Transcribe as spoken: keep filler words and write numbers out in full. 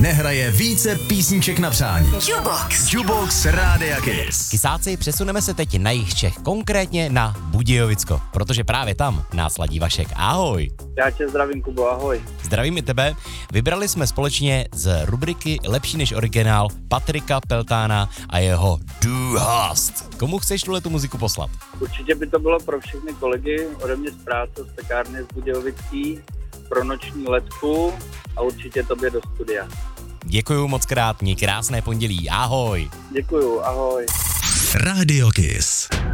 nehraje více písniček na přání. Jukebox. Jukebox Rádia Kiss. Kysáci, přesuneme se teď na jih Čech, konkrétně na Budějovicko, protože právě tam nás ladí Vašek. Ahoj. Já tě zdravím, Kubo, ahoj. Zdravím i tebe. Vybrali jsme společně z rubriky Lepší než originál Patrika Peltána a jeho Du hast. Komu chceš tuhletu muziku poslat? Určitě by to bylo pro všechny kolegy ode mě z práce, z pekárny z Budějovicí, pro noční letku a určitě tobě do studia. Děkuju moc krát, měj krásné pondělí, ahoj. Děkuju, ahoj. Rádio Kiss.